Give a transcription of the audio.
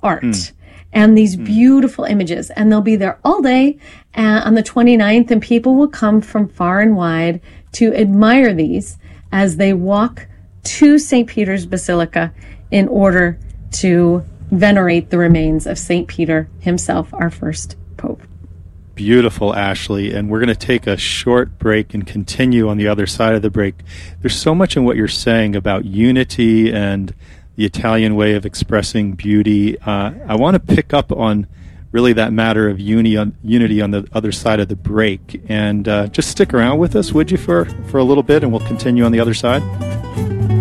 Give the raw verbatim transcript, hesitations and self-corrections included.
art. Mm. And these beautiful images, and they'll be there all day uh, on the twenty-ninth, and people will come from far and wide to admire these as they walk to Saint Peter's Basilica in order to venerate the remains of Saint Peter himself, our first pope. Beautiful, Ashley. And we're going to take a short break and continue on the other side of the break. There's so much in what you're saying about unity and the Italian way of expressing beauty. Uh, I want to pick up on really that matter of uni on, unity on the other side of the break. And uh, just stick around with us, would you, for, for a little bit, and we'll continue on the other side?